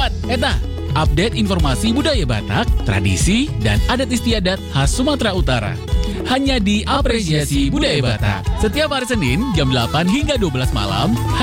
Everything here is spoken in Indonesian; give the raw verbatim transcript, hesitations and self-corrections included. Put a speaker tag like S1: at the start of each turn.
S1: Kuat, eta! Update informasi budaya Batak, tradisi, dan adat istiadat khas Sumatera Utara. Hanya di Apresiasi Budaya Batak. Setiap hari Senin jam delapan hingga dua belas malam,